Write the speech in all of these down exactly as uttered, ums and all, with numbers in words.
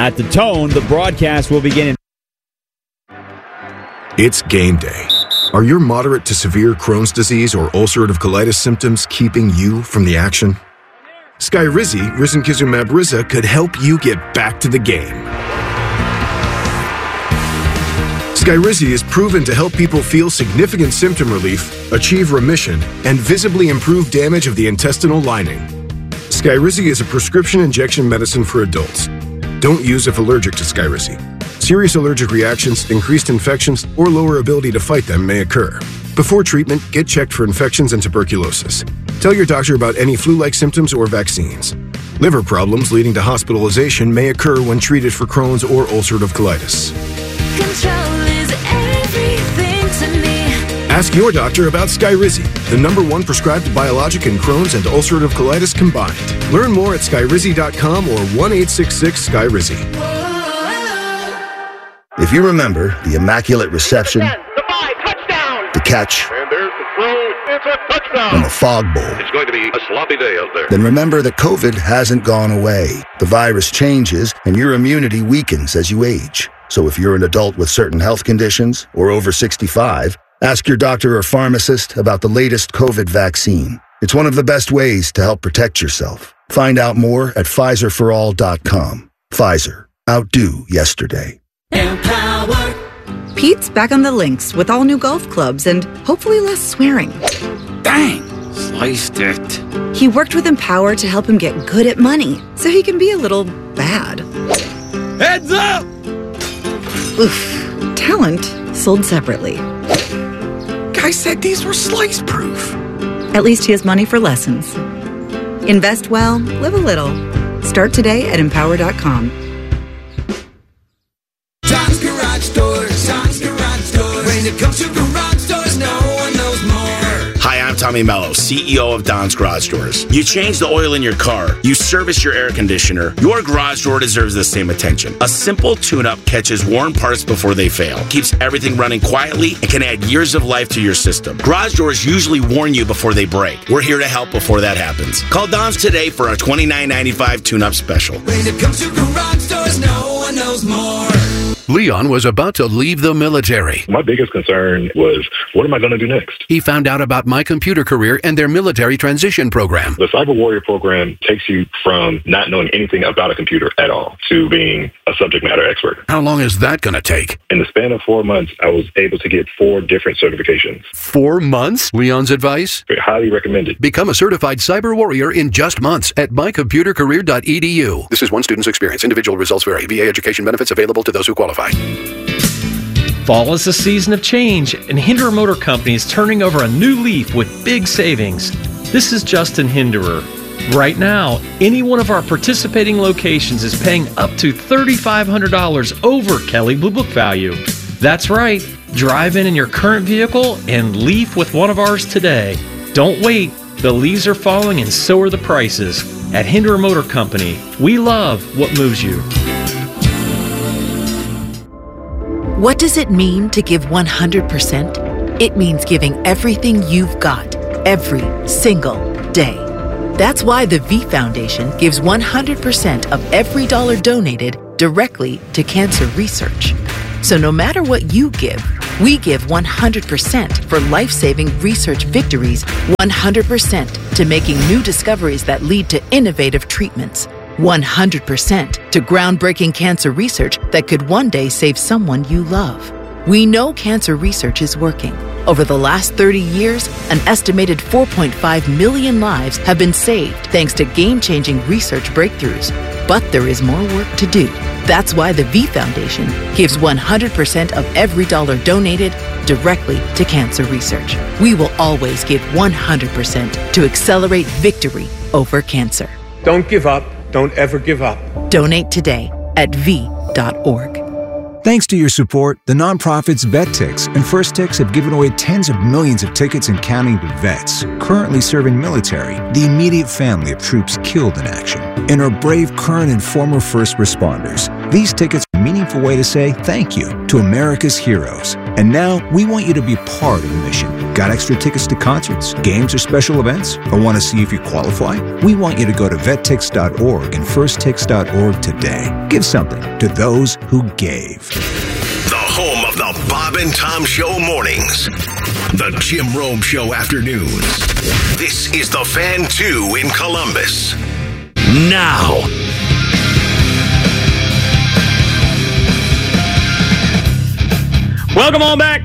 At the tone, the broadcast will begin in... It's game day. Are your moderate to severe Crohn's disease or ulcerative colitis symptoms keeping you from the action? Skyrizi, risankizumab Riza, could help you get back to the game. Skyrizi is proven to help people feel significant symptom relief, achieve remission, and visibly improve damage of the intestinal lining. Skyrizi is a prescription injection medicine for adults. Don't use if allergic to Skyrizi. Serious allergic reactions, increased infections, or lower ability to fight them may occur. Before treatment, get checked for infections and tuberculosis. Tell your doctor about any flu-like symptoms or vaccines. Liver problems leading to hospitalization may occur when treated for Crohn's or ulcerative colitis. Control is everything to me. Ask your doctor about Skyrizi, the number one prescribed biologic in Crohn's and ulcerative colitis combined. Learn more at skyrizi dot com or one eight six six Skyrizi. If you remember the Immaculate Reception, The five, touchdown! the catch, And there's the throw. It's a touchdown. and the Fog Bowl, It's going to be a sloppy day out there. then remember that COVID hasn't gone away. The virus changes, and your immunity weakens as you age. So if you're an adult with certain health conditions or over sixty-five, ask your doctor or pharmacist about the latest COVID vaccine. It's one of the best ways to help protect yourself. Find out more at Pfizer for all dot com. Pfizer. Outdo yesterday. Empower. Pete's back on the links with all new golf clubs and hopefully less swearing. Dang! Sliced it. He worked with Empower to help him get good at money so he can be a little bad. Heads up! Oof. Talent sold separately. Guy said these were slice proof. At least he has money for lessons. Invest well, live a little. Start today at empower dot com. Tom's Garage Doors, Tom's Garage Doors. When it comes to garage doors, no one knows more. Hi, I'm Tommy Mello, C E O of Don's Garage Doors. You change the oil in your car, you service your air conditioner, your garage door deserves the same attention. A simple tune-up catches worn parts before they fail, keeps everything running quietly, and can add years of life to your system. Garage doors usually warn you before they break. We're here to help before that happens. Call Don's today for our twenty-nine ninety-five tune-up special. When it comes to garage doors, no one knows more. Leon was about to leave the military. My biggest concern was, what am I going to do next? He found out about My Computer Career and their military transition program. The Cyber Warrior program takes you from not knowing anything about a computer at all to being a subject matter expert. How long is that going to take? In the span of four months, I was able to get four different certifications. Four months? Leon's advice? Highly recommended. Become a certified cyber warrior in just months at my computer career dot e d u. This is one student's experience. Individual results vary. V A education benefits available to those who qualify. Fall is a season of change, and Hinderer Motor Company is turning over a new leaf with big savings. This is Justin Hinderer. Right now, any one of our participating locations is paying up to three thousand five hundred dollars over Kelley Blue Book value. That's right. Drive in in your current vehicle and leaf with one of ours today. Don't wait. The leaves are falling and so are the prices. At Hinderer Motor Company, we love what moves you. What does it mean to give one hundred percent? It means giving everything you've got, every single day. That's why the V Foundation gives one hundred percent of every dollar donated directly to cancer research. So no matter what you give, we give one hundred percent for life-saving research victories, one hundred percent to making new discoveries that lead to innovative treatments, one hundred percent to groundbreaking cancer research that could one day save someone you love. We know cancer research is working. Over the last thirty years, an estimated four point five million lives have been saved thanks to game-changing research breakthroughs. But there is more work to do. That's why the V Foundation gives one hundred percent of every dollar donated directly to cancer research. We will always give one hundred percent to accelerate victory over cancer. Don't give up. Don't ever give up. Donate today at v dot org. Thanks to your support, the nonprofits VetTix and First Tix have given away tens of millions of tickets and counting to vets currently serving military, the immediate family of troops killed in action, and our brave current and former first responders. These tickets meaningful way to say thank you to America's heroes. And now we want you to be part of the mission. Got extra tickets to concerts, games, or special events? Or want to see if you qualify? We want you to go to vet tix dot org and first tix dot org today. Give something to those who gave. The home of the Bob and Tom Show mornings. The Jim Rome Show afternoons. This is the Fan two in Columbus. Now. Welcome on back.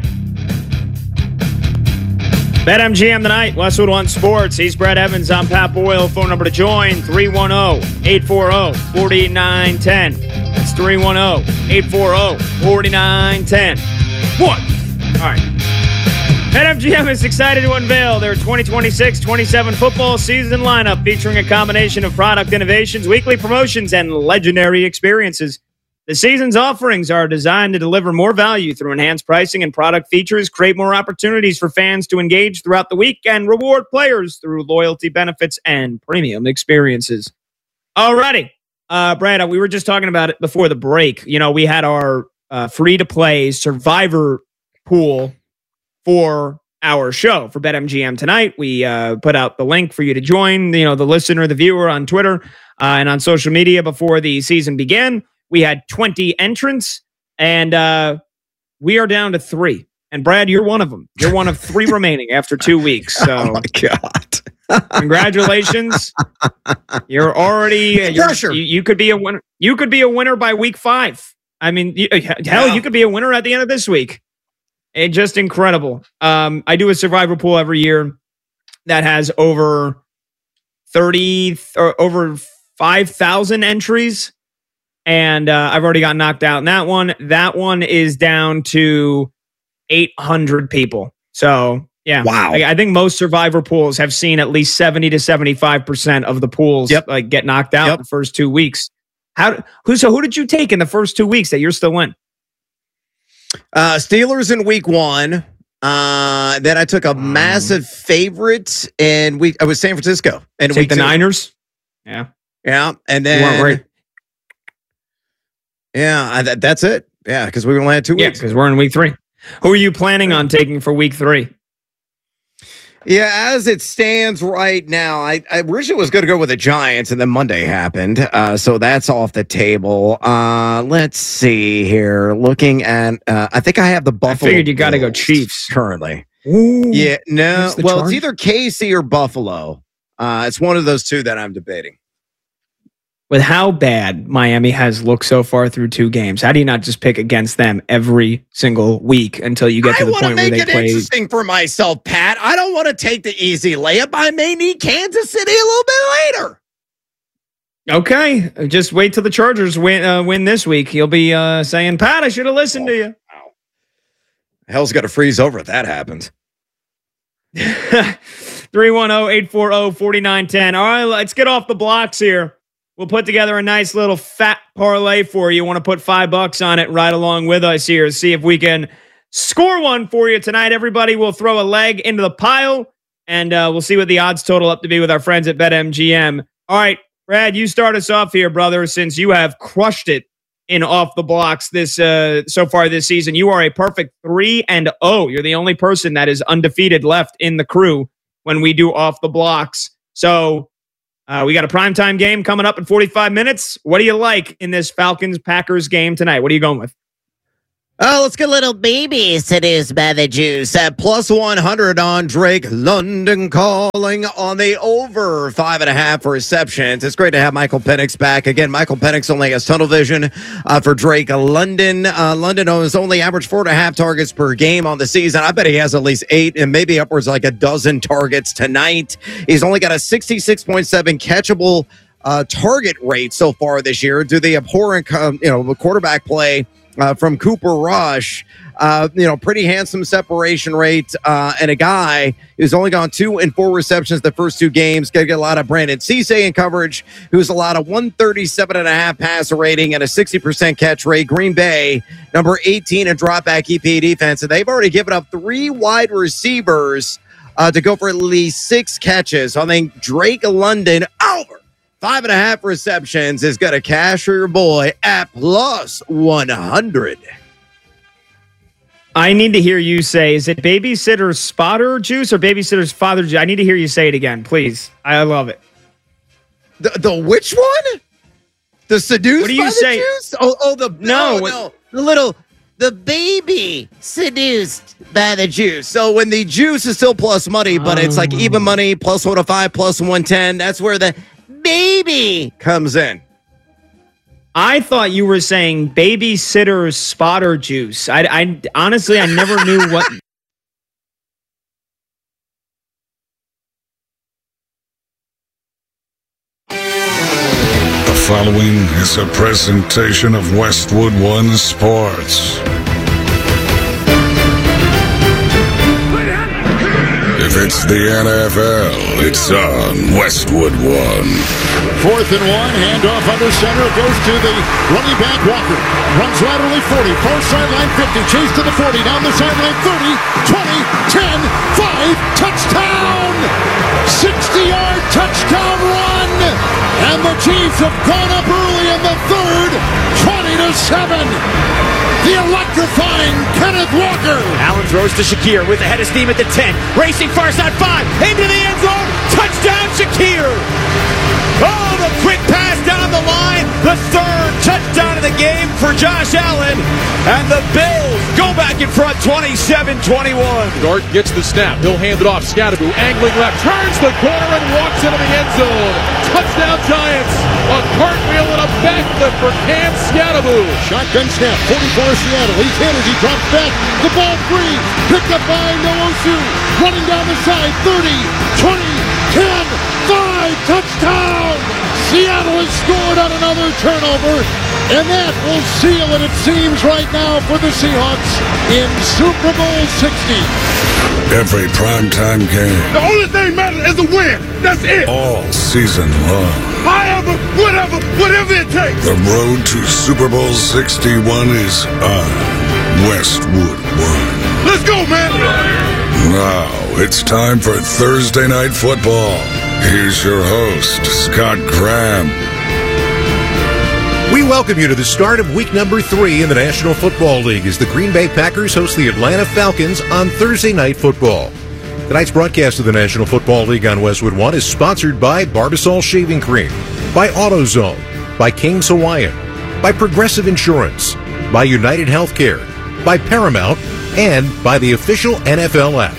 BetMGM tonight, Westwood One Sports. He's Brett Evans. I'm Pat Boyle. Phone number to join, three one zero, eight four zero, four nine one zero. That's three one zero, eight four zero, four nine one zero. What? All right. BetMGM is excited to unveil their twenty twenty-six twenty-seven football season lineup featuring a combination of product innovations, weekly promotions, and legendary experiences. The season's offerings are designed to deliver more value through enhanced pricing and product features, create more opportunities for fans to engage throughout the week, and reward players through loyalty benefits and premium experiences. Alrighty. Uh, Brad, we were just talking about it before the break. You know, we had our uh, free-to-play Survivor pool for our show for BetMGM tonight. We uh, put out the link for you to join, you know, the listener, the viewer on Twitter uh, and on social media before the season began. We had twenty entrants, and uh, we are down to three. And Brad, you're one of them. You're one of three remaining after two weeks. So, oh my God! Congratulations! You're already you're, you, you could be a winner. You could be a winner by week five. I mean, you, hell, yeah. You could be a winner at the end of this week. It's just incredible. Um, I do a survivor pool every year that has over thirty or over five thousand entries. And uh, I've already got knocked out in that one. That one is down to eight hundred people. So, yeah. Wow. I, I think most survivor pools have seen at least seventy to seventy-five percent of the pools yep. like get knocked out yep. in the first two weeks. How? Who? So who did you take in the first two weeks that you're still in? Uh, Steelers in week one. Uh, then I took a um, massive favorite in week. I was San Francisco. And take the two. Niners. Yeah. Yeah. And then. You weren't worried. Yeah, I, that, that's it. Yeah, because we only had two yeah, weeks. because we're in week three. Who are you planning on taking for week three? Yeah, as it stands right now, I, I originally was going to go with the Giants, and then Monday happened. Uh, so that's off the table. Uh, let's see here. Looking at, uh, I think I have the Buffalo. I figured you got to go Chiefs. Currently. Ooh, yeah, no. Well, charge? It's either K C or Buffalo. Uh, it's one of those two that I'm debating. With how bad Miami has looked so far through two games, how do you not just pick against them every single week until you get to the point where they play? I want to make it interesting for myself, Pat. I don't want to take the easy layup. I may need Kansas City a little bit later. Okay, just wait till the Chargers win uh, win this week. You'll be uh, saying, Pat, I should have listened oh, to you. Wow. Hell's got to freeze over if that happens. three one zero, eight four zero, four nine one zero. All right, let's get off the blocks here. We'll put together a nice little fat parlay for you. Want to put five bucks on it right along with us here. See if we can score one for you tonight. Everybody will throw a leg into the pile, and uh, we'll see what the odds total up to be with our friends at BetMGM. All right, Brad, you start us off here, brother, since you have crushed it in off the blocks this uh, so far this season. You are a perfect three and oh. You're the only person that is undefeated left in the crew when we do off the blocks. So Uh, we got a primetime game coming up in forty-five minutes. What do you like in this Falcons-Packers game tonight? What are you going with? Oh, let's get little baby seduced by the juice at plus one hundred on Drake London, calling on the over five and a half receptions. It's great to have Michael Penix back. Again, Michael Penix only has tunnel vision uh, for Drake London. Uh, London has only averaged four and a half targets per game on the season. I bet he has at least eight and maybe upwards like a dozen targets tonight. He's only got a sixty-six point seven catchable uh, target rate so far this year due to the abhorrent um, you know, quarterback play Uh, from Cooper Rush. Uh, you know, pretty handsome separation rate, uh, and a guy who's only gone two and four receptions the first two games. Gonna get a lot of Brandon Cisse in coverage, who's allowed a one thirty-seven and a half passer rating and a sixty percent catch rate. Green Bay, number eighteen in drop back E P A defense, and they've already given up three wide receivers uh, to go for at least six catches. So I think Drake London over five and a half receptions is going to cash for your boy at plus one hundred. I need to hear you say, is it babysitter's spotter juice or babysitter's father juice? I need to hear you say it again, please. I love it. The, the which one? The seduced What do you by say? the juice? Oh, oh, the no, No, what- no, the little, the baby seduced by the juice. So when the juice is still plus money, but it's like even money, plus one oh five, plus one ten, that's where the baby comes in. I thought you were saying babysitter's spotter juice. I, I honestly, I never knew what. The following is a presentation of Westwood One Sports. If it's the N F L, it's on Westwood One. Fourth and one, handoff under center, goes to the running back Walker. Runs laterally forty, far sideline fifty, chase to the forty, down the sideline thirty, twenty, ten, five, touchdown! sixty-yard touchdown run! And the Chiefs have gone up early in the third, twenty to seven. The electrifying Kenneth Walker. Allen throws to Shakir with the head of steam at the ten. Racing far side five. Into the end zone. Touchdown, Shakir. Oh, the quick pass down the line. The third touchdown of the game for Josh Allen. And the Bills go back in front twenty-seven twenty-one. Dart gets the snap. He'll hand it off. Scatterbo angling left. Turns the corner and walks into the end zone. Touchdown Giants. A cartwheel and a backflip for Cam Scatterbo. Shotgun snap, forty-four Seattle. He's hit as he drops back. The ball free. Picked up by Nwosu. Running down the side. thirty, twenty, ten, five. Touchdown! Seattle has scored on another turnover. And that will seal it, it seems, right now for the Seahawks in Super Bowl sixty. Every primetime game. The only thing matters is a win. That's it. All season long. However, whatever, whatever it takes. The road to Super Bowl sixty-one is on Westwood One. Let's go, man. Now it's time for Thursday Night Football. Here's your host, Scott Graham. We welcome you to the start of week number three in the National Football League as the Green Bay Packers host the Atlanta Falcons on Thursday Night Football. Tonight's broadcast of the National Football League on Westwood One is sponsored by Barbasol Shaving Cream, by AutoZone, by King's Hawaiian, by Progressive Insurance, by United Healthcare, by Paramount, and by the official N F L app.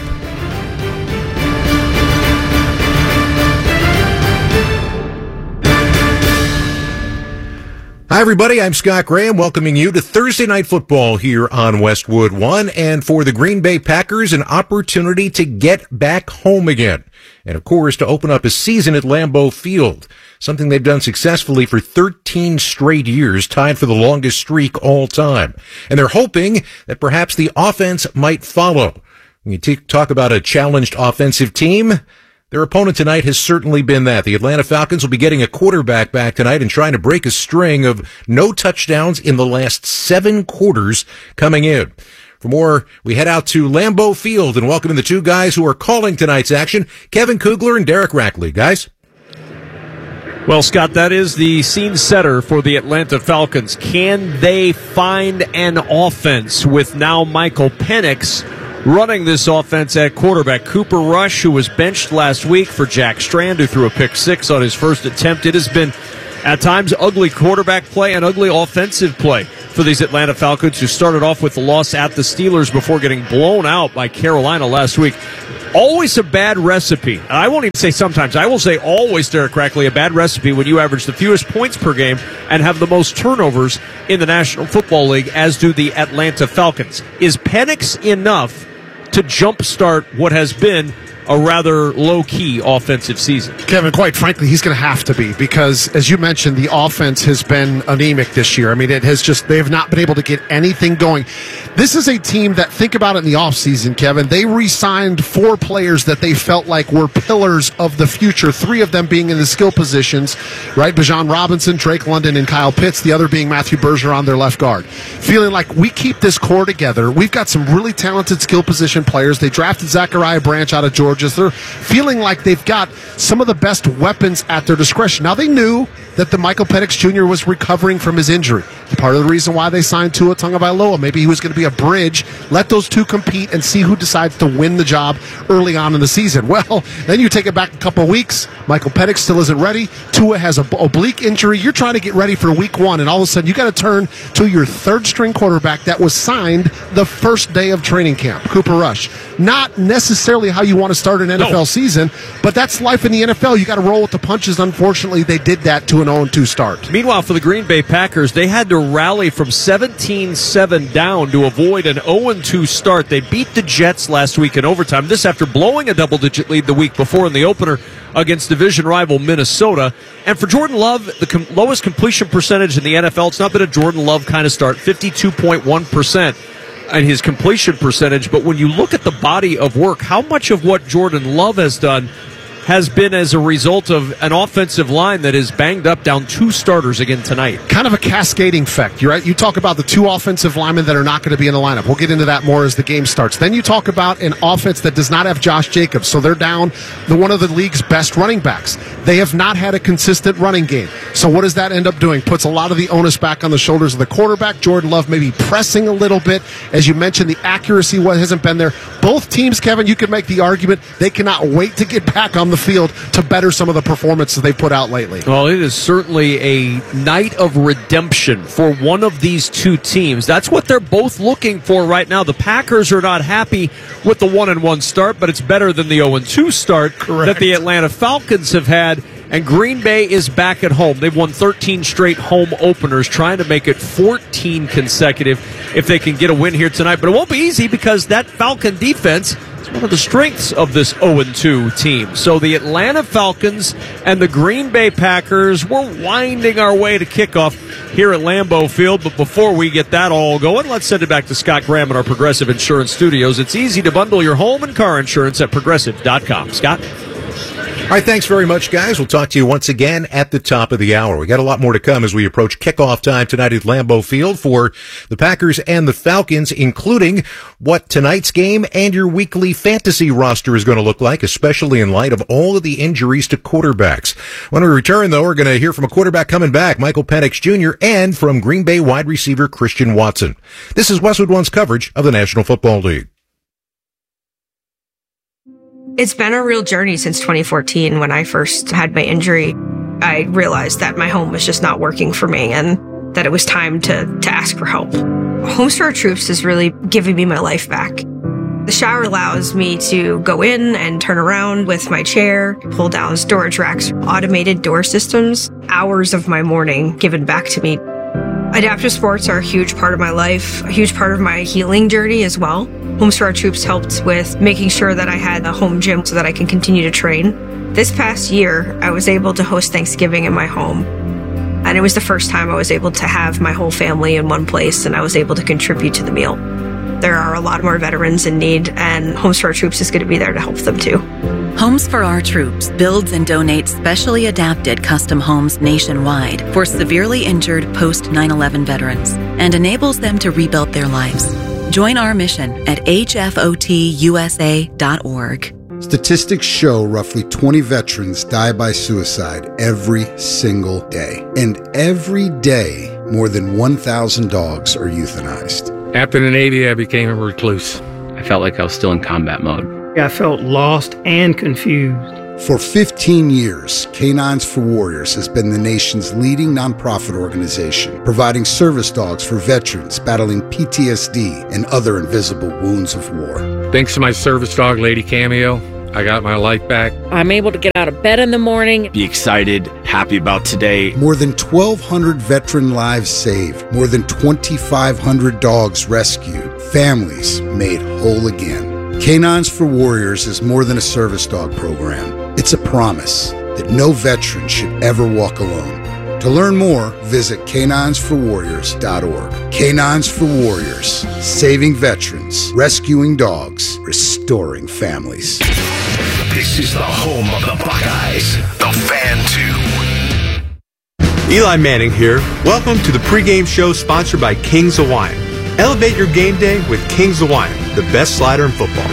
Hi, everybody. I'm Scott Graham, welcoming you to Thursday Night Football here on Westwood One. And for the Green Bay Packers, an opportunity to get back home again. And, of course, to open up a season at Lambeau Field, something they've done successfully for thirteen straight years, tied for the longest streak all time. And they're hoping that perhaps the offense might follow. When you t- talk about a challenged offensive team, their opponent tonight has certainly been that. The Atlanta Falcons will be getting a quarterback back tonight and trying to break a string of no touchdowns in the last seven quarters coming in. For more, we head out to Lambeau Field and welcome in the two guys who are calling tonight's action, Kevin Kugler and Derek Rackley. Guys? Well, Scott, that is the scene setter for the Atlanta Falcons. Can they find an offense with now Michael Penix running this offense at quarterback? Cooper Rush, who was benched last week for Jack Strand, who threw a pick six on his first attempt. It has been, at times, ugly quarterback play and ugly offensive play for these Atlanta Falcons, who started off with the loss at the Steelers before getting blown out by Carolina last week. Always a bad recipe. I won't even say sometimes. I will say always, Derek Rackley, a bad recipe when you average the fewest points per game and have the most turnovers in the National Football League, as do the Atlanta Falcons. Is Penix enough to jumpstart what has been a rather low-key offensive season? Kevin, quite frankly, he's going to have to be, because, as you mentioned, the offense has been anemic this year. I mean, it has just, they have not been able to get anything going. This is a team that, think about it in the offseason, Kevin, they re-signed four players that they felt like were pillars of the future, three of them being in the skill positions, right? Bijan Robinson, Drake London, and Kyle Pitts, the other being Matthew Bergeron, their left guard. Feeling like we keep this core together. We've got some really talented skill position players. They drafted Zachariah Branch out of Georgia. So they're feeling like they've got some of the best weapons at their discretion. Now, they knew that the Michael Penix Junior was recovering from his injury. Part of the reason why they signed Tua Tagovailoa, maybe he was going to be a bridge. Let those two compete and see who decides to win the job early on in the season. Well, then you take it back a couple of weeks. Michael Penix still isn't ready. Tua has an oblique injury. You're trying to get ready for week one, and all of a sudden you got to turn to your third-string quarterback that was signed the first day of training camp, Cooper Rush. Not necessarily how you want to start an N F L no. season, but that's life in the N F L. You got to roll with the punches. Unfortunately, they did that to an oh and two start. Meanwhile, for the Green Bay Packers, they had to rally from seventeen seven down to avoid an oh and two start. They beat the Jets last week in overtime. This after blowing a double-digit lead the week before in the opener against division rival Minnesota. And for Jordan Love, the com- lowest completion percentage in the N F L, it's not been a Jordan Love kind of start, fifty-two point one percent. And his completion percentage, but when you look at the body of work, how much of what Jordan Love has done has been as a result of an offensive line that is banged up, down two starters again tonight. Kind of a cascading effect, right? You talk about the two offensive linemen that are not going to be in the lineup. We'll get into that more as the game starts. Then you talk about an offense that does not have Josh Jacobs, so they're down the one of the league's best running backs. They have not had a consistent running game. So what does that end up doing? Puts a lot of the onus back on the shoulders of the quarterback. Jordan Love maybe pressing a little bit. As you mentioned, the accuracy hasn't been there. Both teams, Kevin, you could make the argument they cannot wait to get back on the field to better some of the performances they've put out lately. Well, it is certainly a night of redemption for one of these two teams. That's what they're both looking for right now. The Packers are not happy with the one and one start, but it's better than the oh and two start Correct. that the Atlanta Falcons have had. And Green Bay is back at home. They've won thirteen straight home openers, trying to make it fourteen consecutive if they can get a win here tonight. But it won't be easy because that Falcon defense is one of the strengths of this oh and two team. So the Atlanta Falcons and the Green Bay Packers, we're winding our way to kickoff here at Lambeau Field. But before we get that all going, let's send it back to Scott Graham at our Progressive Insurance Studios. It's easy to bundle your home and car insurance at progressive dot com. Scott? All right, thanks very much, guys. We'll talk to you once again at the top of the hour. We got a lot more to come as we approach kickoff time tonight at Lambeau Field for the Packers and the Falcons, including what tonight's game and your weekly fantasy roster is going to look like, especially in light of all of the injuries to quarterbacks. When we return, though, we're going to hear from a quarterback coming back, Michael Penix Junior, and from Green Bay wide receiver Christian Watson. This is Westwood One's coverage of the National Football League. It's been a real journey since twenty fourteen when I first had my injury. I realized that my home was just not working for me and that it was time to, to ask for help. Homes for Our Troops is really giving me my life back. The shower allows me to go in and turn around with my chair, pull down storage racks, automated door systems, hours of my morning given back to me. Adaptive sports are a huge part of my life, a huge part of my healing journey as well. Homes for Our Troops helped with making sure that I had a home gym so that I can continue to train. This past year, I was able to host Thanksgiving in my home. And it was the first time I was able to have my whole family in one place and I was able to contribute to the meal. There are a lot more veterans in need, and Homes for Our Troops is going to be there to help them too. Homes for Our Troops builds and donates specially adapted custom homes nationwide for severely injured post nine eleven veterans and enables them to rebuild their lives. Join our mission at H F O T U S A dot org. Statistics show roughly twenty veterans die by suicide every single day. And every day, more than one thousand dogs are euthanized. After the Navy, I became a recluse. I felt like I was still in combat mode. I felt lost and confused. For fifteen years, Canines for Warriors has been the nation's leading nonprofit organization, providing service dogs for veterans battling P T S D and other invisible wounds of war. Thanks to my service dog, Lady Cameo, I got my life back. I'm able to get out of bed in the morning. Be excited, happy about today. More than twelve hundred veteran lives saved. More than twenty-five hundred dogs rescued. Families made whole again. Canines for Warriors is more than a service dog program. It's a promise that no veteran should ever walk alone. To learn more, visit canines for warriors dot org. Canines for Warriors, saving veterans, rescuing dogs, restoring families. This is the home of the Buckeyes, the Fan two. Eli Manning here. Welcome to the pregame show sponsored by King's Hawaiian. Elevate your game day with King's Hawaiian, the best slider in football.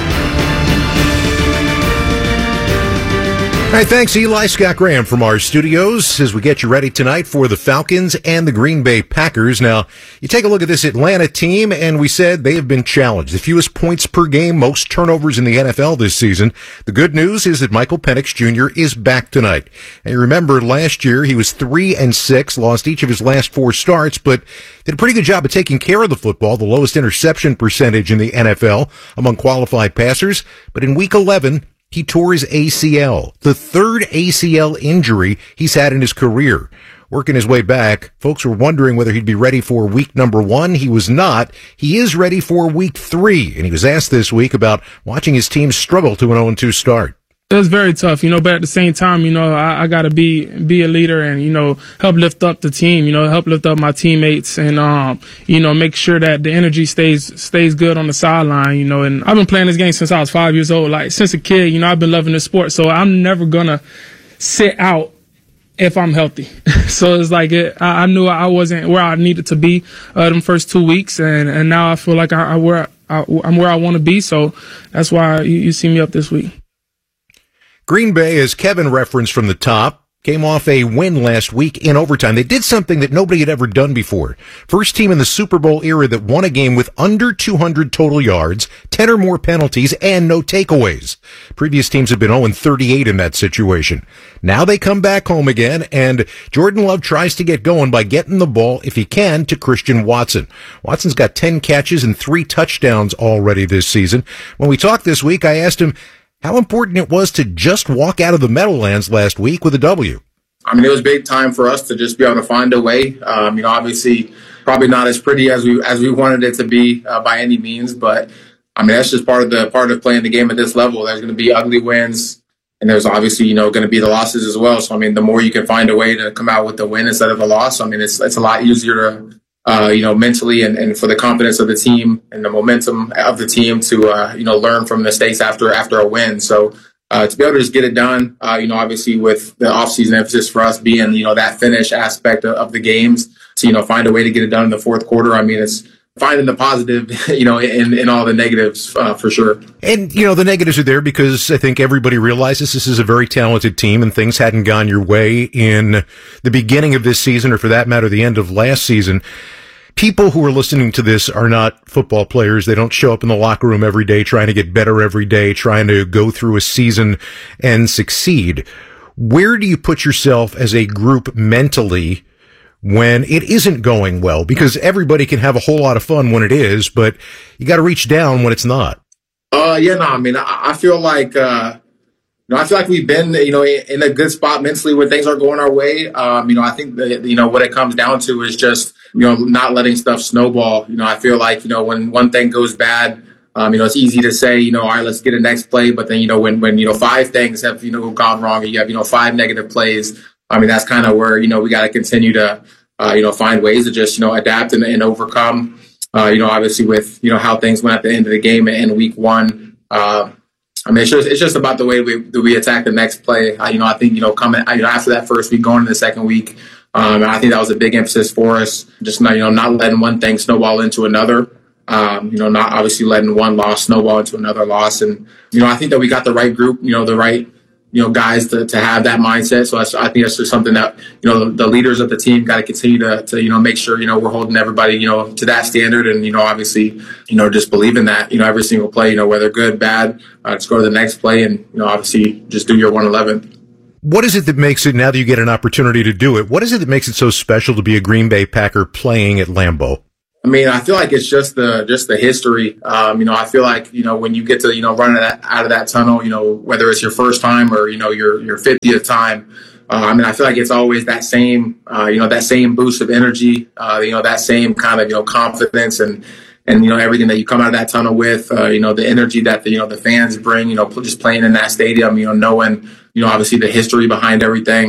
All right, thanks, Eli. Scott Graham from our studios as we get you ready tonight for the Falcons and the Green Bay Packers. Now, you take a look at this Atlanta team, and we said they have been challenged. The fewest points per game, most turnovers in the N F L this season. The good news is that Michael Penix Junior is back tonight. And you remember last year he was three and six, lost each of his last four starts, but did a pretty good job of taking care of the football, the lowest interception percentage in the N F L among qualified passers. But in week eleven, he tore his A C L, the third A C L injury he's had in his career. Working his way back, folks were wondering whether he'd be ready for week number one. He was not. He is ready for week three, and he was asked this week about watching his team struggle to an oh and two start. It was very tough, you know, but at the same time, you know, I, I got to be be a leader and, you know, help lift up the team, you know, help lift up my teammates and, um, you know, make sure that the energy stays stays good on the sideline, you know. And I've been playing this game since I was five years old. Like, since a kid, you know, I've been loving this sport. So I'm never going to sit out if I'm healthy. So it's like it, I, I knew I wasn't where I needed to be uh, them first two weeks. And, and now I feel like I, I where I, I'm where I want to be. So that's why you, you see me up this week. Green Bay, as Kevin referenced from the top, came off a win last week in overtime. They did something that nobody had ever done before. First team in the Super Bowl era that won a game with under two hundred total yards, ten or more penalties, and no takeaways. Previous teams have been oh and thirty-eight in that situation. Now they come back home again, and Jordan Love tries to get going by getting the ball, if he can, to Christian Watson. Watson's got ten catches and three touchdowns already this season. When we talked this week, I asked him how important it was to just walk out of the Meadowlands last week with a W. I mean, it was big time for us to just be able to find a way. Um, you know, obviously, probably not as pretty as we as we wanted it to be uh, by any means, but I mean, that's just part of the part of playing the game at this level. There's going to be ugly wins, and there's obviously, you know, going to be the losses as well. So I mean, the more you can find a way to come out with the win instead of a loss, I mean, it's it's a lot easier to. Uh, you know, mentally and, and for the confidence of the team and the momentum of the team to, uh, you know, learn from mistakes after after a win. So uh, to be able to just get it done, uh, you know, obviously with the offseason emphasis for us being, you know, that finish aspect of, of the games to, you know, find a way to get it done in the fourth quarter. I mean, it's finding the positive, you know, in, in all the negatives uh, for sure. And, you know, the negatives are there because I think everybody realizes this is a very talented team and things hadn't gone your way in the beginning of this season or for that matter, the end of last season. People who are listening to this are not football players. They don't show up in the locker room every day trying to get better every day, trying to go through a season and succeed. Where do you put yourself as a group mentally when it isn't going well? Because everybody can have a whole lot of fun when it is, but you got to reach down when it's not. Uh, yeah, no, I mean, I, I feel like, uh, you know, I feel like we've been, you know, in a good spot mentally when things are going our way. Um, you know, I think that, you know, what it comes down to is just, you know, not letting stuff snowball. You know, I feel like, you know, when one thing goes bad, um, you know, it's easy to say, you know, all right, let's get a next play. But then, you know, when, when, you know, five things have, you know, gone wrong and you have, you know, five negative plays, I mean, that's kind of where, you know, we got to continue to, uh, you know, find ways to just, you know, adapt and, and overcome, uh, you know, obviously with, you know, how things went at the end of the game in week one. Uh, I mean, it's just, it's just about the way we, that we attack the next play. I, you know, I think, you know, coming, you know, after that first week, going into the second week, um, and I think that was a big emphasis for us. Just not, you know, not letting one thing snowball into another. Um, you know, not obviously letting one loss snowball into another loss. And, you know, I think that we got the right group, you know, the right, you know, guys to, to have that mindset. So I, I think that's just something that, you know, the, the leaders of the team got to continue to, to, you know, make sure, you know, we're holding everybody, you know, to that standard. And, you know, obviously, you know, just believe in that, you know, every single play, you know, whether good, bad, uh, just go to the next play and, you know, obviously just do your one eleven. What is it that makes it, now that you get an opportunity to do it, what is it that makes it so special to be a Green Bay Packer playing at Lambeau? I mean, I feel like it's just the just the history. Um, you know, I feel like, you know, when you get to, you know, run out of that tunnel, you know, whether it's your first time or, you know, your your fiftieth time, uh, I mean, I feel like it's always that same, uh, you know, that same boost of energy, uh, you know, that same kind of, you know, confidence and, and, you know, everything that you come out of that tunnel with, uh, you know, the energy that, the, you know, the fans bring, you know, just playing in that stadium, you know, knowing, you know, obviously the history behind everything.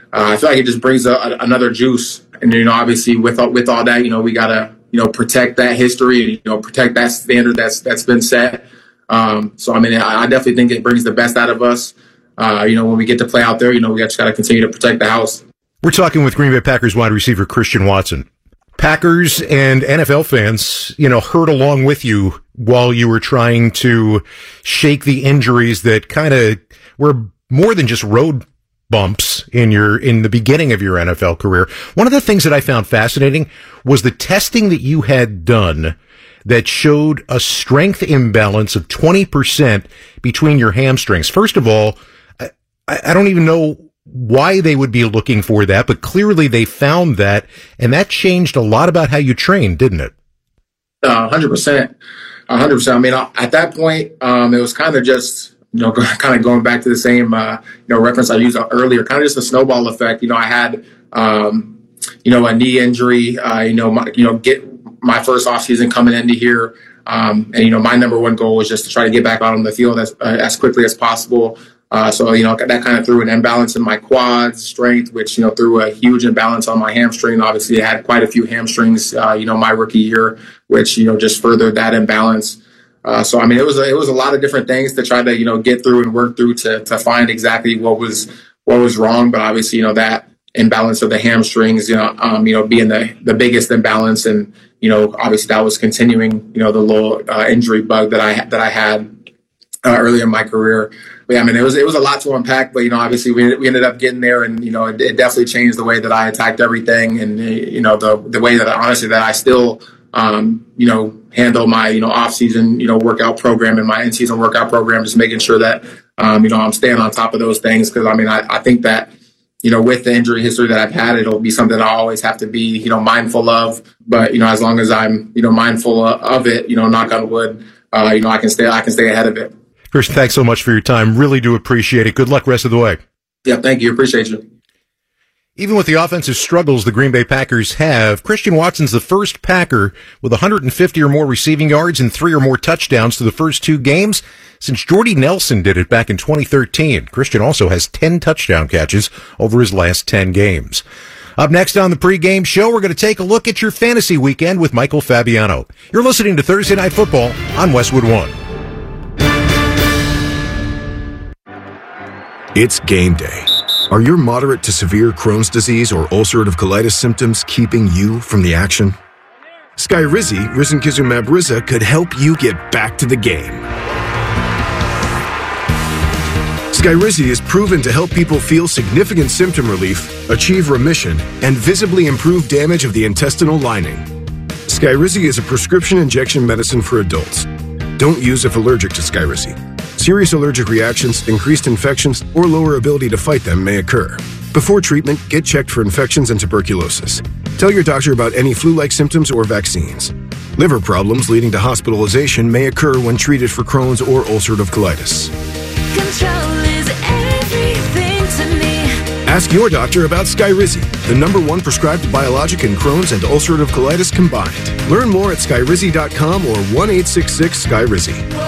uh, I feel like it just brings a, a, another juice. And, you know, obviously with all, with all that, you know, we got to, you know, protect that history and, you know, protect that standard that's that's been set. Um, so, I mean, I, I definitely think it brings the best out of us. Uh, you know, when we get to play out there, you know, we just got to continue to protect the house. We're talking with Green Bay Packers wide receiver Christian Watson. Packers and N F L fans, you know, heard along with you while you were trying to shake the injuries that kind of were more than just road bumps in your, in the beginning of your N F L career. One of the things that I found fascinating was the testing that you had done that showed a strength imbalance of twenty percent between your hamstrings. First of all, I, I don't even know why they would be looking for that, but clearly they found that, and that changed a lot about how you trained, didn't it? Uh, one hundred percent. one hundred percent. I mean, at that point, um, it was kind of just, you know, kind of going back to the same, uh, you know, reference I used earlier, kind of just a snowball effect. You know, I had, um, you know, a knee injury, uh, you know, my, you know, get my first offseason coming into here. Um, and, you know, my number one goal was just to try to get back out on the field as, uh, as quickly as possible. Uh, so, you know, that kind of threw an imbalance in my quads strength, which, you know, threw a huge imbalance on my hamstring. Obviously, I had quite a few hamstrings, uh, you know, my rookie year, which, you know, just furthered that imbalance. Uh, so, I mean, it was a, it was a lot of different things to try to, you know, get through and work through to to find exactly what was what was wrong. But obviously, you know, that imbalance of the hamstrings, you know, um, you know, being the, the biggest imbalance. And, you know, obviously that was continuing, you know, the little uh, injury bug that I that I had uh, early in my career. But yeah, I mean, it was it was a lot to unpack, but, you know, obviously we we ended up getting there, and, you know, it, it definitely changed the way that I attacked everything, and, you know, the the way that I, honestly that I still, um, you know, handle my, you know, off season, you know, workout program and my in season workout program, just making sure that, um, you know, I'm staying on top of those things. Because I mean, I, I think that, you know, with the injury history that I've had, it'll be something I always have to be, you know, mindful of. But, you know, as long as I'm, you know, mindful of it, you know, knock on wood, uh, you know, I can stay I can stay ahead of it. Christian, thanks so much for your time. Really do appreciate it. Good luck rest of the way. Yeah, thank you. Appreciate you. Even with the offensive struggles the Green Bay Packers have, Christian Watson's the first Packer with one hundred fifty or more receiving yards and three or more touchdowns to the first two games since Jordy Nelson did it back in twenty thirteen. Christian also has ten touchdown catches over his last ten games. Up next on the pregame show, we're going to take a look at your fantasy weekend with Michael Fabiano. You're listening to Thursday Night Football on Westwood One. It's game day. Are your moderate to severe Crohn's disease or ulcerative colitis symptoms keeping you from the action? Skyrizi, risankizumab Riza, could help you get back to the game. Skyrizi is proven to help people feel significant symptom relief, achieve remission, and visibly improve damage of the intestinal lining. Skyrizi is a prescription injection medicine for adults. Don't use if allergic to Skyrizi. Serious allergic reactions, increased infections, or lower ability to fight them may occur. Before treatment, get checked for infections and tuberculosis. Tell your doctor about any flu-like symptoms or vaccines. Liver problems leading to hospitalization may occur when treated for Crohn's or ulcerative colitis. Control is everything to me. Ask your doctor about Skyrizi, the number one prescribed biologic in Crohn's and ulcerative colitis combined. Learn more at skyrizi dot com or one eight six six Skyrizi.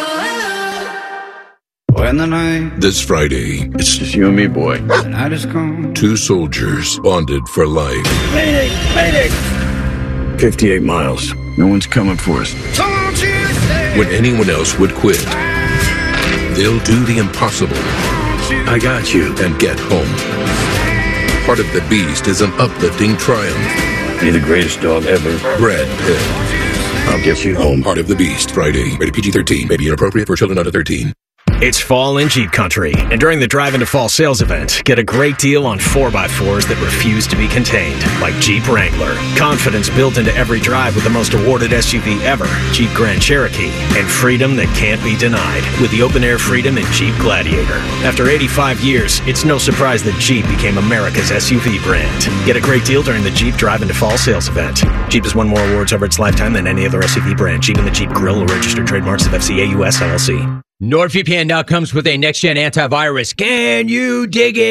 When the night This Friday, it's just you and me, boy. The night is gone. two soldiers bonded for life. Mayday! Mayday! fifty-eight miles. No one's coming for us. When anyone else would quit, they'll do the impossible. I got you. And get home. Part of the Beast is an uplifting triumph. Be the greatest dog ever. Brad Pitt. I'll get you home. Part of the Beast. Friday. Rated P G thirteen. May be inappropriate for children under thirteen. It's fall in Jeep Country, and during the Drive Into Fall sales event, get a great deal on four by fours that refuse to be contained, like Jeep Wrangler. Confidence built into every drive with the most awarded S U V ever, Jeep Grand Cherokee, and freedom that can't be denied with the open-air Freedom and Jeep Gladiator. After eighty-five years, it's no surprise that Jeep became America's S U V brand. Get a great deal during the Jeep Drive Into Fall sales event. Jeep has won more awards over its lifetime than any other S U V brand. Jeep and the Jeep Grill are registered trademarks of F C A U S L L C. NordVPN now comes with a next-gen antivirus. Can you dig it?